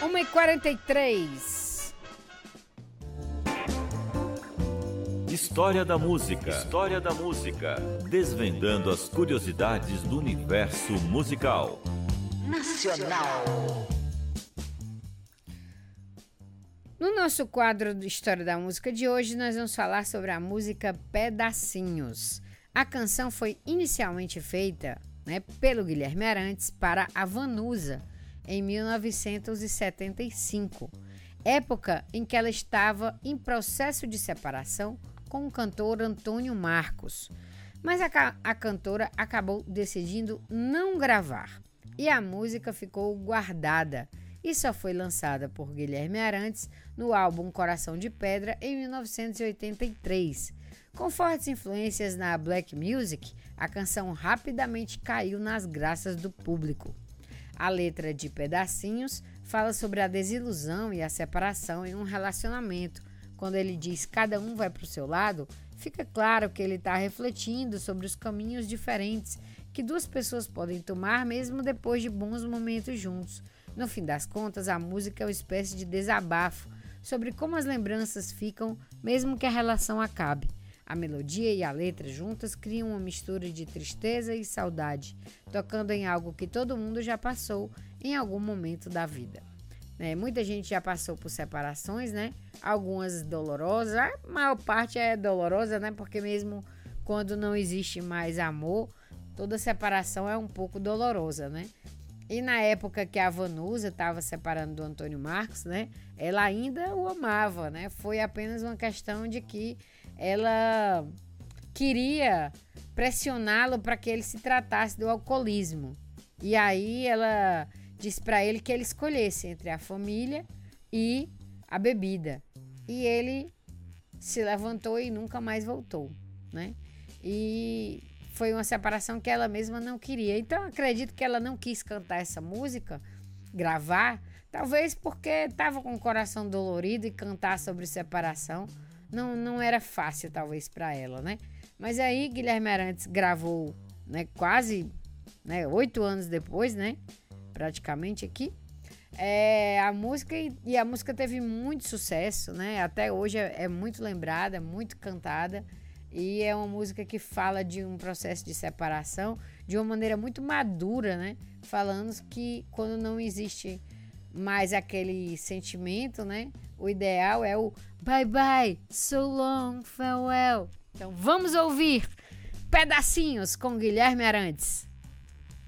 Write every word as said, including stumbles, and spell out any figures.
uma e quarenta e três. História da música. História da música. Desvendando as curiosidades do universo musical. Nacional. No nosso quadro de História da Música de hoje, nós vamos falar sobre a música Pedacinhos. A canção foi inicialmente feita, né, pelo Guilherme Arantes para a Vanusa, em mil novecentos e setenta e cinco, época em que ela estava em processo de separação com o cantor Antônio Marcos. Mas a, a cantora acabou decidindo não gravar e a música ficou guardada e só foi lançada por Guilherme Arantes no álbum Coração de Pedra em mil novecentos e oitenta e três. Com fortes influências na black music, a canção rapidamente caiu nas graças do público. A letra de Pedacinhos fala sobre a desilusão e a separação em um relacionamento. Quando ele diz cada um vai para o seu lado, fica claro que ele está refletindo sobre os caminhos diferentes que duas pessoas podem tomar mesmo depois de bons momentos juntos. No fim das contas, a música é uma espécie de desabafo sobre como as lembranças ficam mesmo que a relação acabe. A melodia e a letra juntas criam uma mistura de tristeza e saudade, tocando em algo que todo mundo já passou em algum momento da vida. É, muita gente já passou por separações, né? Algumas dolorosas, a maior parte é dolorosa, né? Porque mesmo quando não existe mais amor, toda separação é um pouco dolorosa, né? E na época que a Vanusa estava separando do Antônio Marcos, né? Ela ainda o amava, né? Foi apenas uma questão de que ela queria pressioná-lo para que ele se tratasse do alcoolismo. E aí ela disse para ele que ele escolhesse entre a família e a bebida. E ele se levantou e nunca mais voltou, né? E foi uma separação que ela mesma não queria. Então acredito que ela não quis cantar essa música, gravar, talvez porque estava com o coração dolorido e cantar sobre separação não, não era fácil talvez para ela, né? Mas aí Guilherme Arantes gravou, né, quase, né, oito anos depois, né? Praticamente aqui. É, a música e, e a música teve muito sucesso, né? Até hoje é, é muito lembrada, muito cantada. E é uma música que fala de um processo de separação de uma maneira muito madura, né? Falando que quando não existe mais aquele sentimento, né? O ideal é o bye bye, so long, farewell. Então vamos ouvir Pedacinhos com Guilherme Arantes.